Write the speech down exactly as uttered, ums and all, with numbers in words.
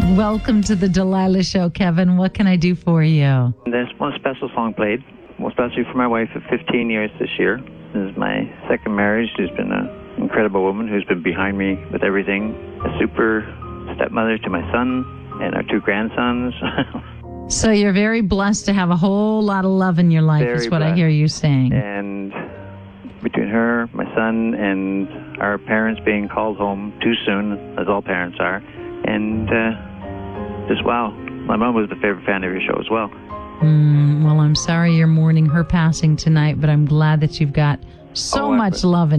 Welcome to the Delilah Show, Kevin. What can I do for you? There's one special song played, especially for my wife of fifteen years this year. This is my second marriage. She's been an incredible woman who's been behind me with everything. A super stepmother to my son and our two grandsons. So you're very blessed to have a whole lot of love in your life, Very is what blessed. I hear you saying. And between her, my son, and our parents being called home too soon, as all parents are, and uh, just wow. My mom was the favorite fan of your show as well. Mm, well, I'm sorry you're mourning her passing tonight, but I'm glad that you've got so Oh, I- much love in